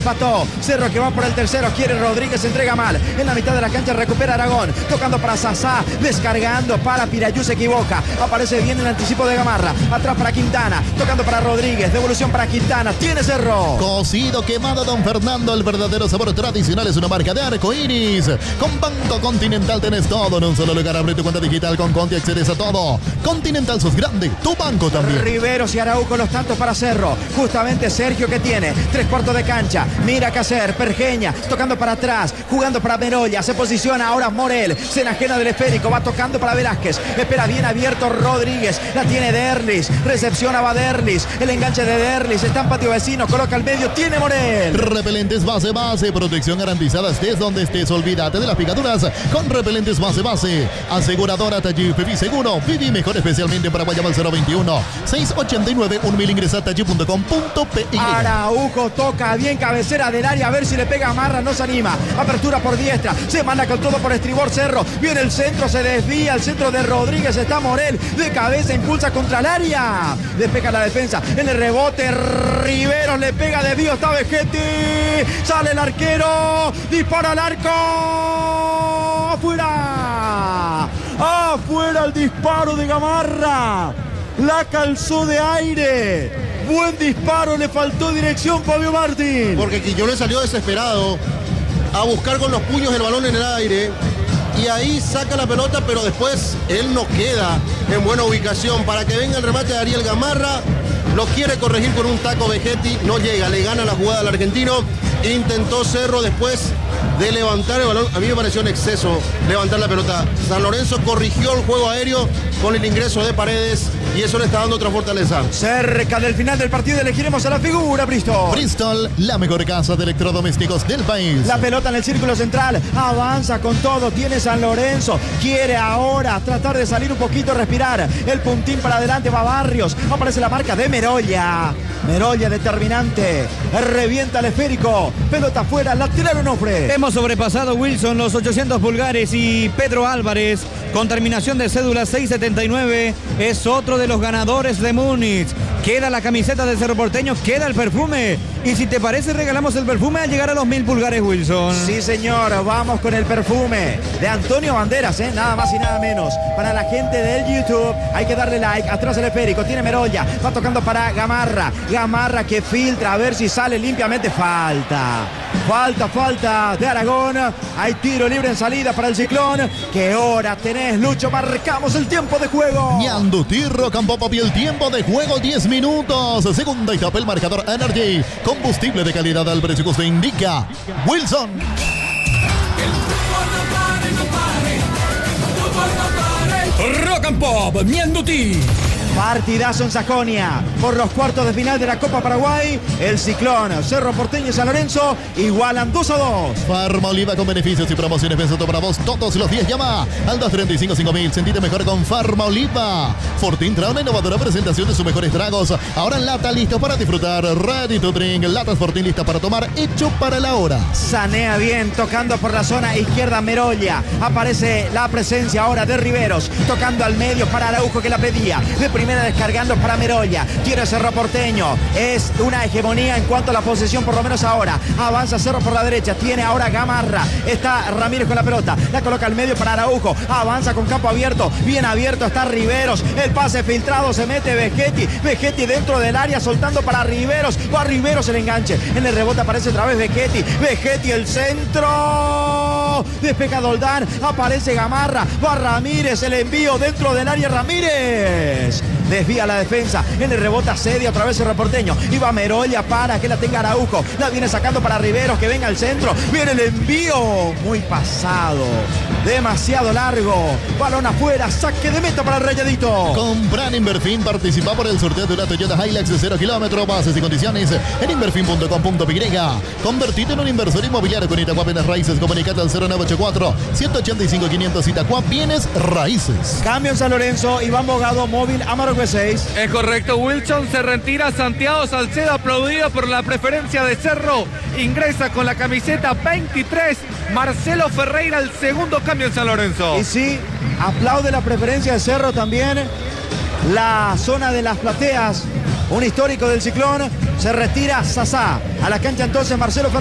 Pató, Cerro que va por el tercero, quiere Rodríguez, entrega mal, en la mitad de la cancha recupera Aragón, tocando para Sasá, descargando para Pirayú, se equivoca, aparece bien el anticipo de Gamarra, atrás para Quintana, tocando para Rodríguez, devolución para Quintana, tiene Cerro. Cocido, quemado, don Fernando, el verdadero sabor tradicional es una marca de arco iris. Con Banco Continental tenés todo en un solo lugar, abre tu cuenta digital con Conti, accedes a todo. Continental sos grande, tu banco también. Riveros y Araujo los tantos para Cerro, justamente Sergio que tiene, 3/4 de cancha. Mira qué hacer, Pergeña, tocando para atrás, jugando para Merolla, se posiciona ahora Morel, se enajena del esférico, va tocando para Velázquez, espera bien abierto Rodríguez, la tiene Derlis, recepciona va Derlis, el enganche de Derlis, está en patio vecino, coloca al medio, tiene Morel. Repelentes base, protección garantizada estés donde estés, olvídate de las picaduras con repelentes base. Aseguradora Tallí, Viví Seguro, viví mejor especialmente para Guayabal 021-689-1000, ingresa a tallí.com.pi. Araujo toca bien cabecera del área, a ver si le pega Gamarra, no se anima, apertura por diestra, se manda con todo por estribor Cerro, viene el centro, se desvía, el centro de Rodríguez, está Morel, de cabeza impulsa contra el área, despeja la defensa, en el rebote Riveros le pega, desvío, está Vegetti, sale el arquero, dispara al arco, afuera el disparo de Gamarra, la calzó de aire. Buen disparo, le faltó dirección Fabio Martín. Porque Quillón le salió desesperado a buscar con los puños el balón en el aire y ahí saca la pelota, pero después él no queda en buena ubicación. Para que venga el remate de Ariel Gamarra, lo quiere corregir con un taco Vegetti, no llega, le gana la jugada al argentino. Intentó Cerro después de levantar el balón, a mí me pareció en exceso levantar la pelota. San Lorenzo corrigió el juego aéreo con el ingreso de Paredes y eso le está dando otra fortaleza. Cerca del final del partido elegiremos a la figura Bristol. Bristol, la mejor casa de electrodomésticos del país. La pelota en el círculo central, avanza con todo, tiene San Lorenzo, quiere ahora tratar de salir un poquito, respirar, el puntín para adelante va Barrios, aparece la marca de Merolla determinante, revienta el esférico, pelota afuera, lateral Onofre. Hemos sobrepasado, Wilson, los 800 pulgares y Pedro Álvarez, con terminación de cédula 679, es otro de los ganadores de Múnich. Queda la camiseta de Cerro Porteño, queda el perfume. Y si te parece, regalamos el perfume al llegar a los 1000 pulgares, Wilson. Sí, señor, vamos con el perfume de Antonio Banderas, nada más y nada menos. Para la gente del YouTube, hay que darle like. Atrás el esférico, tiene Merolla, va tocando para Gamarra que filtra, a ver si sale limpiamente. Falta de Aragón. Hay tiro libre en salida para el Ciclón. ¿Qué hora tenés, Lucho? Marcamos el tiempo de juego. Ñandutirro Campo Papi, el tiempo de juego 10 minutos. Segunda etapa, el marcador Energy. Combustible de calidad al precio que usted indica. Wilson. Rock and Pop, Ñandutí. Partidazo en Sajonia por los cuartos de final de la Copa Paraguay. El Ciclón, Cerro Porteño y San Lorenzo igualan 2-2. Farma Oliva con beneficios y promociones pensando para vos todos los días. Llama al 235-5000. Sentite mejor con Farma Oliva. Fortín trae una innovadora presentación de sus mejores tragos. Ahora en lata, listo para disfrutar. Ready to drink. Latas Fortín lista para tomar, hecho para la hora. Sanea bien, tocando por la zona izquierda Merolla. Aparece la presencia ahora de Riveros, tocando al medio para Araujo que la pedía. De primera descargando para Merolla. Tiene Cerro Porteño. Es una hegemonía en cuanto a la posesión, por lo menos ahora. Avanza Cerro por la derecha. Tiene ahora Gamarra. Está Ramírez con la pelota. La coloca al medio para Araujo. Avanza con campo abierto. Bien abierto está Riveros. El pase filtrado. Se mete Vegetti. Vegetti dentro del área soltando para Riveros. Va Riveros el enganche. En el rebote aparece otra vez Vegetti. Vegetti el centro. Despeja Doldán. Aparece Gamarra. Va Ramírez. El envío dentro del área. Ramírez desvía la defensa, en el rebote asedia otra vez Cerro Porteño, y va Merolla para que la tenga Araujo, la viene sacando para Riveros, que venga al centro, viene el envío, muy pasado, demasiado largo, balón afuera, saque de meta para el Rayadito. Compra en Inverfin, participa por el sorteo de una Toyota Hilux de 0 kilómetros, bases y condiciones en inverfin.com.py. Convertite en un inversor inmobiliario con Itaqua Bienes Raíces, comunicate al 0984-185-500, Itaqua Bienes Raíces. Cambio en San Lorenzo, Iván Bogado, móvil Amargo 6. Es correcto, Wilson, se retira Santiago Salcedo, aplaudido por la preferencia de Cerro, ingresa con la camiseta 23, Marcelo Ferreira, el segundo cambio en San Lorenzo. Y sí, aplaude la preferencia de Cerro también, la zona de las plateas, un histórico del Ciclón. Se retira Sasá. A la cancha entonces Marcelo Ferreira.